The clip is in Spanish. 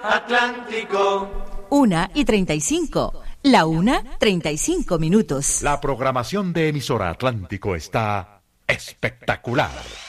Atlántico. 1:35. La 1:35 minutos. La programación de emisora Atlántico está espectacular.